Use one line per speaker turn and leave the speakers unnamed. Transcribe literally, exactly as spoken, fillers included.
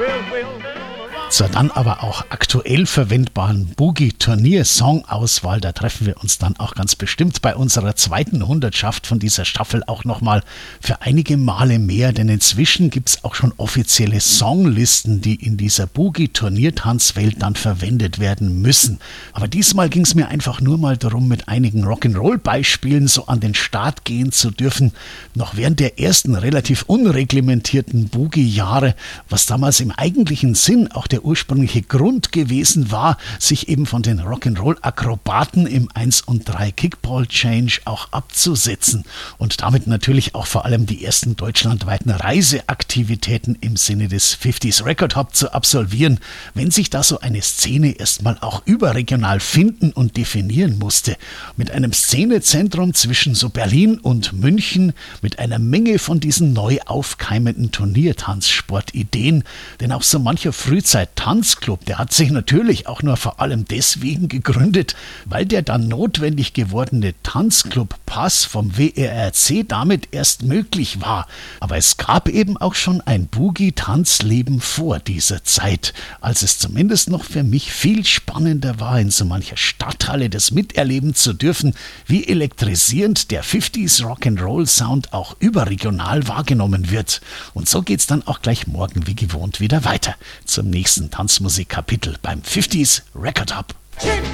Zur dann aber auch aktuell verwendbaren Boogie-Turnier-Song-Auswahl, da treffen wir uns dann auch ganz bestimmt bei unserer zweiten Hundertschaft von dieser Staffel auch nochmal für einige Male mehr, denn inzwischen gibt's auch schon offizielle Songlisten, die in dieser Boogie-Turniertanzwelt dann verwendet werden müssen. Aber diesmal ging's mir einfach nur mal darum, mit einigen Rock'n'Roll-Beispielen so an den Start gehen zu dürfen, noch während der ersten relativ unreglementierten Boogie-Jahre, was damals im eigentlichen Sinn auch der ursprüngliche Grund gewesen war, sich eben von den Rock'n'Roll-Akrobaten im eins und drei Kickball Change auch abzusetzen und damit natürlich auch vor allem die ersten deutschlandweiten Reiseaktivitäten im Sinne des fünfziger Record Hop zu absolvieren, wenn sich da so eine Szene erstmal auch überregional finden und definieren musste. Mit einem Szenezentrum zwischen so Berlin und München, mit einer Menge von diesen neu aufkeimenden Turniertanzsportideen, denn auch so mancher Frühzeit-Tanzclub, der hat sich natürlich auch nur vor allem deswegen gegründet, weil der dann notwendig gewordene Tanzclub-Pass vom W R R C damit erst möglich war. Aber es gab eben auch schon ein Boogie-Tanzleben vor dieser Zeit, als es zumindest noch für mich viel spannender war, in so mancher Stadthalle das miterleben zu dürfen, wie elektrisierend der fünfziger Rock'n'Roll-Sound auch überregional wahrgenommen wird. Und so geht's dann auch gleich morgen wie gewohnt wieder weiter zum nächsten Tanzmusik-Kapitel beim fünfziger Record Hop.